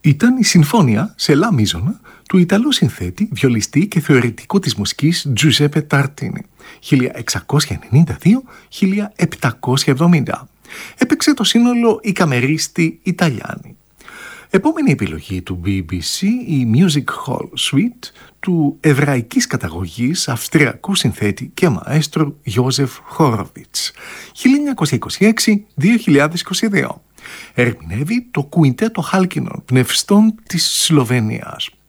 Ήταν η συμφώνια σε λα μίζωνα του Ιταλού συνθέτη, βιολιστή και θεωρητικού της μουσικής Giuseppe Tartini, 1692-1770. Έπαιξε το σύνολο οι καμερίστοι Ιταλιάνοι. Επόμενη επιλογή του BBC, η Music Hall Suite του εβραϊκής καταγωγής αυστριακού συνθέτη και μαέστρου Γιώζεφ Χόροβιτς, 1926-2022. Ερμηνεύει το κουιντέτο χάλκινων πνευστών της Σλοβενίας.